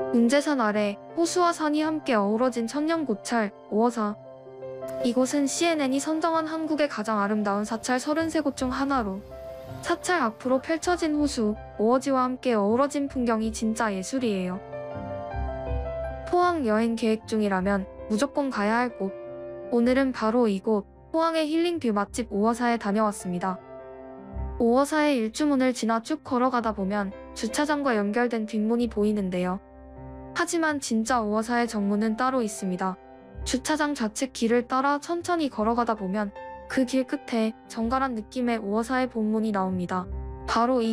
운제산 아래 호수와 산이 함께 어우러진 천년고찰 5호사. 이곳은 CNN이 선정한 한국의 가장 아름다운 사찰 33곳 중 하나로, 사찰 앞으로 펼쳐진 호수, 오어지와 함께 어우러진 풍경이 진짜 예술이에요. 포항 여행 계획 중이라면 무조건 가야 할 곳. 오늘은 바로 이곳, 포항의 힐링뷰 맛집 5호사에 다녀왔습니다. 5호사의 일주문을 지나 쭉 걸어가다 보면 주차장과 연결된 뒷문이 보이는데요. 하지만 진짜 5호사의 정문은 따로 있습니다. 주차장 좌측 길을 따라 천천히 걸어가다 보면 그 길 끝에 정갈한 느낌의 5호사의 본문이 나옵니다. 바로 이